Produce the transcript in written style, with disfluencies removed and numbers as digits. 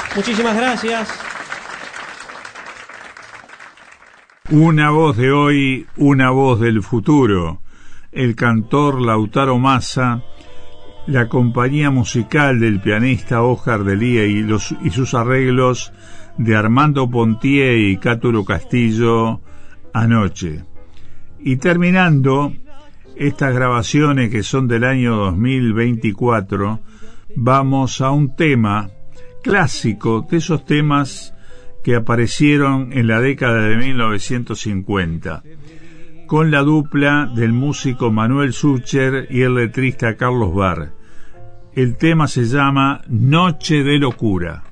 Muchísimas gracias. Una voz de hoy, una voz del futuro. El cantor Lautaro Massa, la compañía musical del pianista Óscar Delía y sus arreglos de Armando Pontier y Cáturo Castillo anoche. Y terminando estas grabaciones que son del año 2024, vamos a un tema clásico, de esos temas que aparecieron en la década de 1950, con la dupla del músico Manuel Sucher y el letrista Carlos Barr. El tema se llama Noche de Locura.